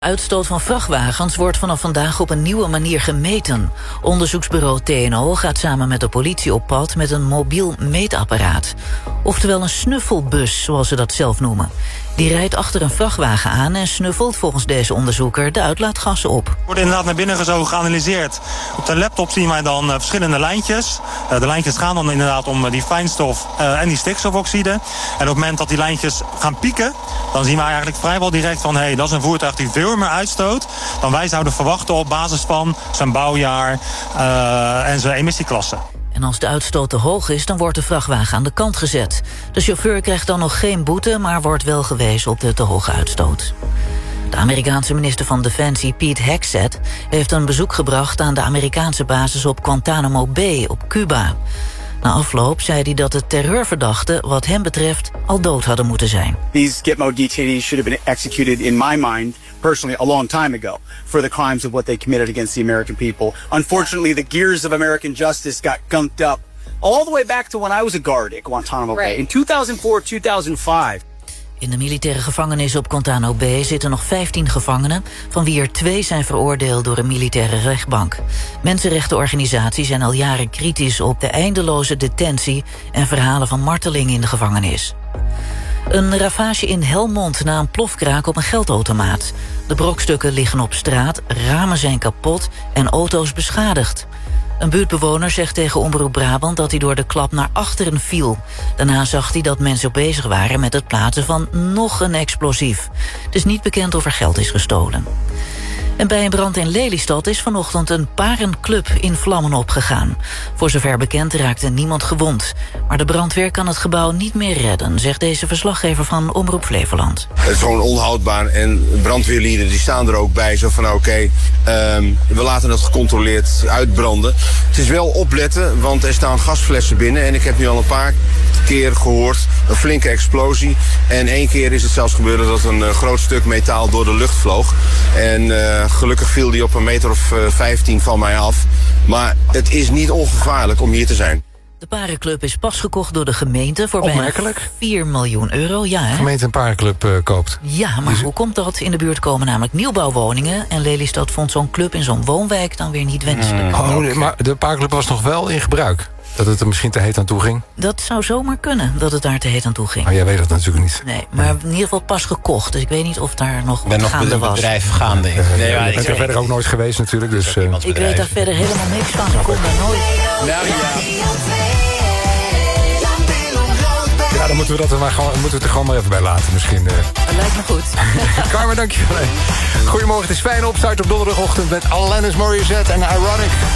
Uitstoot van vrachtwagens wordt vanaf vandaag op een nieuwe manier gemeten. Onderzoeksbureau TNO gaat samen met de politie op pad met een mobiel meetapparaat. Oftewel een snuffelbus, zoals ze dat zelf noemen. Die rijdt achter een vrachtwagen aan en snuffelt volgens deze onderzoeker de uitlaatgassen op. Wordt inderdaad naar binnen gezogen, geanalyseerd. Op de laptop zien wij dan verschillende lijntjes. De lijntjes gaan dan inderdaad om die fijnstof en die stikstofoxide. En op het moment dat die lijntjes gaan pieken, dan zien wij eigenlijk vrijwel direct van dat is een voertuig die veel meer uitstoot dan wij zouden verwachten op basis van zijn bouwjaar en zijn emissieklasse. En als de uitstoot te hoog is, dan wordt de vrachtwagen aan de kant gezet. De chauffeur krijgt dan nog geen boete, maar wordt wel gewezen op de te hoge uitstoot. De Amerikaanse minister van Defensie, Pete Hegseth, heeft een bezoek gebracht aan de Amerikaanse basis op Guantanamo Bay op Cuba. Na afloop zei hij dat de terreurverdachten wat hem betreft al dood hadden moeten zijn. These Gitmo detainees should have been executed in my mind, personally, a long time ago for the crimes of what they committed against the American people. Unfortunately, the gears of American justice got gunked up all the way back to when I was a guard at Guantanamo Bay in 2004, 2005. In de militaire gevangenis op Guantanamo Bay zitten nog 15 gevangenen, van wie er 2 zijn veroordeeld door een militaire rechtbank. Mensenrechtenorganisaties zijn al jaren kritisch op de eindeloze detentie en verhalen van marteling in de gevangenis. Een ravage in Helmond na een plofkraak op een geldautomaat. De brokstukken liggen op straat, ramen zijn kapot en auto's beschadigd. Een buurtbewoner zegt tegen Omroep Brabant dat hij door de klap naar achteren viel. Daarna zag hij dat mensen bezig waren met het plaatsen van nog een explosief. Het is niet bekend of er geld is gestolen. En bij een brand in Lelystad is vanochtend een parenclub in vlammen opgegaan. Voor zover bekend raakte niemand gewond. Maar de brandweer kan het gebouw niet meer redden, zegt deze verslaggever van Omroep Flevoland. Het is gewoon onhoudbaar en brandweerlieden die staan er ook bij. Zo van we laten het gecontroleerd uitbranden. Het is wel opletten, want er staan gasflessen binnen. En ik heb nu al een paar keer gehoord een flinke explosie. En 1 keer is het zelfs gebeurd dat een groot stuk metaal door de lucht vloog. En gelukkig viel die op een meter of 15 van mij af. Maar het is niet ongevaarlijk om hier te zijn. De parenclub is pas gekocht door de gemeente voor bijna 4 miljoen euro. Ja, hè? De gemeente een parenclub koopt. Ja, maar hoe komt dat? In de buurt komen namelijk nieuwbouwwoningen en Lelystad vond zo'n club in zo'n woonwijk dan weer niet wenselijk. Maar de parenclub was nog wel in gebruik? Dat het er misschien te heet aan toe ging? Dat zou zomaar kunnen, dat het daar te heet aan toe ging. Maar jij weet dat natuurlijk niet. Nee, maar in ieder geval pas gekocht. Dus ik weet niet of daar nog wat gaande was. Ik ben nog een bedrijf gaande. Ik ben er verder ook nooit geweest natuurlijk. Dus, ik weet daar verder helemaal niks van. Ik kom daar nooit. Ja, dan moeten we het er gewoon maar even bij laten misschien. Dat lijkt me goed. Carmen, dankjewel. Goedemorgen, het is fijn opstart op donderdagochtend met Alanis Morissette en Ironic.